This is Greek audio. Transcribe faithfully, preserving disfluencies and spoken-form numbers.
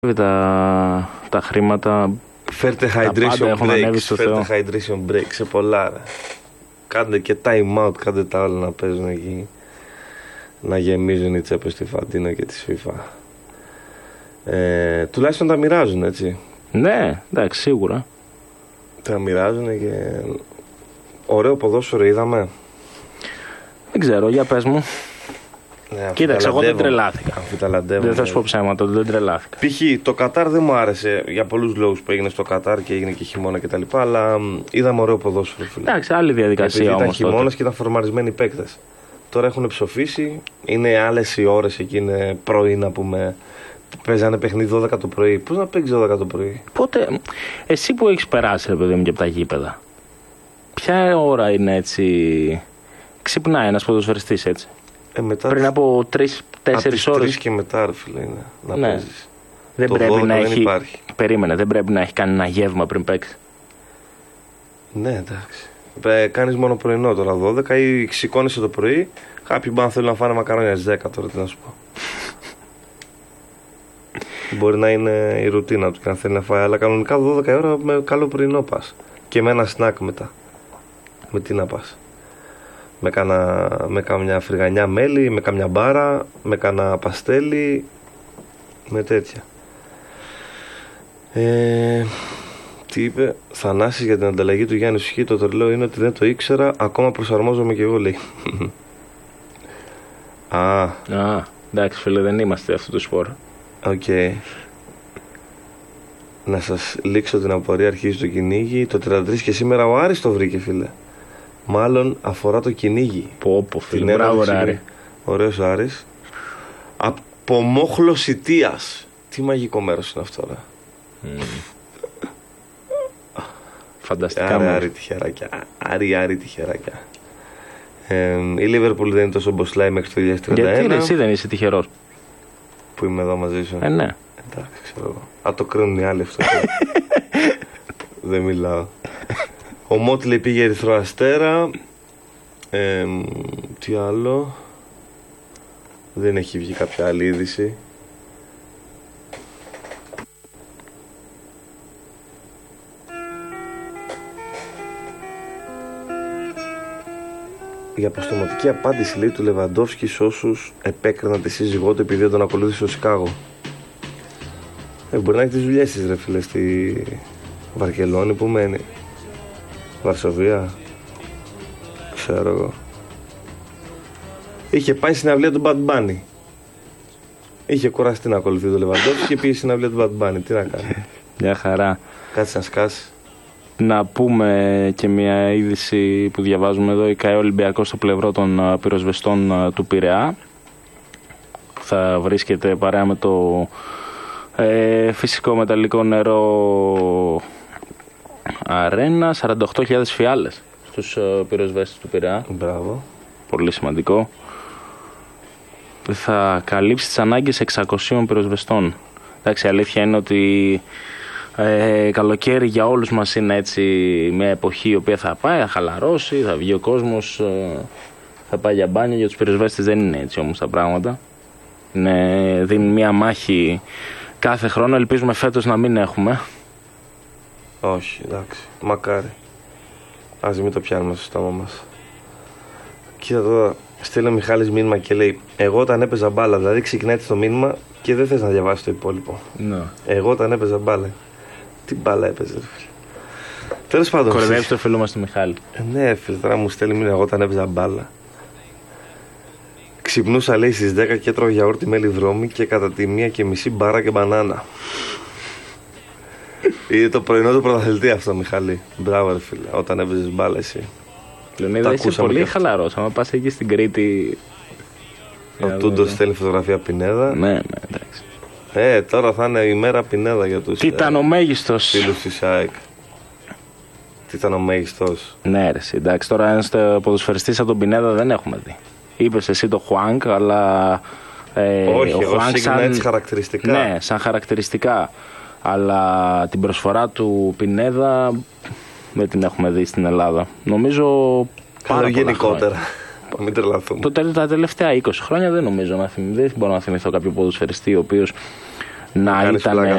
τα, τα χρήματα. Φέρτε hydration breaks, φέρτε hydration breaks σε πολλά ρε. Κάντε και time out, κάντε τα όλα να παίζουν εκεί. Να γεμίζουν οι τσέπες στη Φαντίνα και τη FIFA. Ε, τουλάχιστον τα μοιράζουν έτσι. Ναι, εντάξει, σίγουρα. Τα μοιράζουν και ωραίο ποδόσφαιρο είδαμε. Δεν ξέρω, για πες μου. Ναι, κοίταξε, εγώ δεν τρελάθηκα. Δεν θα σου πω ψέματα, δεν τρελάθηκα. Π.χ. το Κατάρ δεν μου άρεσε για πολλούς λόγους που έγινε στο Κατάρ και έγινε και χειμώνα κτλ. Αλλά είδαμε ωραίο ποδόσφαιρο. Εντάξει, άλλη διαδικασία όμως. Ήταν χειμώνας και ήταν φορμαρισμένοι παίκτες. Τώρα έχουν ψοφήσει, είναι άλλες οι ώρες εκεί, είναι πρωί να πούμε. Παίζανε παιχνίδι δώδεκα το πρωί. Πώς να παίξει δώδεκα το πρωί? Πότε, εσύ που έχεις περάσει ρε παιδί μου και από τα γήπεδα, ποια ώρα είναι έτσι? Ξυπνάει ένας ποδοσφαιριστής έτσι. Ε, μετά πριν από τρεις τέσσερις ώρες. τρεις και μετά, ρε φίλε, είναι, να ναι. παίζεις. Δεν το πρέπει να έχει. Υπάρχει. Περίμενε, δεν πρέπει να έχει κάνει ένα γεύμα πριν παίξει. Ναι, εντάξει. Ε, κάνεις μόνο πρωινό τώρα δώδεκα ή σηκώνεσαι το πρωί. Κάποιοι μπορεί να θέλουν να φάνε μακαρόνια στις δέκα τώρα, τι να σου πω. Μπορεί να είναι η ρουτίνα του και να θέλει να φάει, αλλά κανονικά δώδεκα ώρα με καλό πρωινό πας. Και με ένα σνακ μετά. Με τι να πας? Με, κάνα, με καμιά φρυγανιά μέλι, με καμιά μπάρα, με κάνα παστέλι, με τέτοια. Ε, τι είπε? Θανάσης για την ανταλλαγή του Γιάννη Σουχή. Το τρελό είναι ότι δεν το ήξερα, ακόμα προσαρμόζομαι και εγώ, λέει. Α, Α, εντάξει φίλε, δεν είμαστε αυτού του σπορ. Οκ. Okay. Να σας λήξω την απορία, αρχίζει το κυνήγι. Το τριάντα τρία και σήμερα ο Άρης το βρήκε, φίλε. Μάλλον αφορά το κυνήγι. Πω πω φίλε, μπράβο Άρη. Ωραίος Άρης. Από Μόχλο Σιτίας. Τι μαγικό μέρος είναι αυτό, ρε. Mm. Φανταστικά Άρη, Άρη τυχεράκια. Άρη, Άρη τυχεράκια. Ε, η Λίβερπουλ δεν είναι τόσο μποσλάι μέχρι το δύο χιλιάδες τριάντα ένα. Γιατί εσύ δεν είσαι τυχερός που είμαι εδώ μαζί σου? Ε, ναι. Εντάξει, ξέρω εγώ. Α, το κρίνουν οι άλλοι αυτό. Δεν μιλάω. Ο Μότλι πήγε Ερυθρό Αστέρα. Ε, τι άλλο? Δεν έχει βγει κάποια άλλη είδηση. Η αποστοματική απάντηση, λέει, του Λεβαντόφσκι σε όσους επέκριναν τη σύζυγό του επειδή δεν τον ακολούθησε στο Σικάγο. Ε, μπορεί να έχει τις δουλειές της, ρε φίλε, στη Βαρκελόνη που μένει. Βαρσοβία. Ξέρω εγώ. Είχε πάει στην αυλία του Bad Bunny. Είχε κουραστεί να ακολουθεί το Λεβαντόφσκι και πήγε στην αυλία του Bad Bunny. Τι να κάνει? Μια χαρά. Κάτσε να σκάσει. Να πούμε και μια είδηση που διαβάζουμε εδώ. Η ΚΑΕ Ολυμπιακός στο πλευρό των πυροσβεστών του Πειραιά. Θα βρίσκεται παρέα με το ε, φυσικό μεταλλικό νερό αρένα. σαράντα οκτώ χιλιάδες φιάλες στους ε, πυροσβέστες του Πειραιά. Μπράβο. Πολύ σημαντικό. Θα καλύψει τις ανάγκες εξακοσίων πυροσβεστών. Εντάξει, η αλήθεια είναι ότι Ε, καλοκαίρι για όλους μας είναι έτσι μια εποχή η οποία θα πάει, θα χαλαρώσει, θα βγει ο κόσμος, ε, θα πάει για μπάνιο. Για τους πυροσβέστες δεν είναι έτσι όμως τα πράγματα. Είναι, δίνουν μια μάχη κάθε χρόνο, ελπίζουμε φέτος να μην έχουμε. Όχι, εντάξει, μακάρι. Ας μην το πιάνουμε στο στόμα μας. Κοίτα τώρα, στέλνει ο Μιχάλης μήνυμα και λέει: εγώ όταν έπαιζα μπάλα, δηλαδή ξεκινάει το μήνυμα και δεν θες να διαβάσεις το υπόλοιπο. No. Εγώ όταν έπαιζα μπάλα. Τι μπάλα έπαιζε, ρε φίλε? Τέλος πάντων. Κορεδεύεις το φίλο μας του Μιχάλη. Ε, ναι, φίλε, τώρα μου στέλνει μήνυμα εγώ όταν έπαιζα μπάλα. Ξυπνούσα, λέει, στις δέκα και έτρωγα γιαούρτι μέλι δρόμη και κατά τη μία και μισή μπάρα και μπανάνα. Είναι το πρωινό του πρωταθλητή αυτό, Μιχάλη. Μπράβο, ρε φίλε, όταν έπαιζες μπάλα εσύ. Λεωνίδα, είσαι πολύ χαλαρός. Άμα πας εκεί στην Κρήτη. Ο Τούντος στέλνει φωτογραφία Πινέδα. Ναι, ναι, εντάξει. Ε, τώρα θα είναι η μέρα Πινέδα για τους. Τι ήταν ο μέγιστος φίλους της ΑΕΚ. Τι ήταν ο μέγιστος. Ναι, ρε, εντάξει. Τώρα ένας ποδοσφαιριστής από τον Πινέδα δεν έχουμε δει. Είπες εσύ το Χουάνκ, αλλά. Ε, όχι, ο εγώ Χουάνκ σαν... έτσι χαρακτηριστικά. Ναι, σαν χαρακτηριστικά. Αλλά την προσφορά του Πινέδα δεν την έχουμε δει στην Ελλάδα. Νομίζω. Καλό γενικότερα. Μην τρελαθούμε. Το, τα τελευταία είκοσι χρόνια δεν νομίζω να θυμηθώ. Δεν μπορώ να θυμηθώ κάποιο ποδοσφαιριστή ο οποίος να ήταν.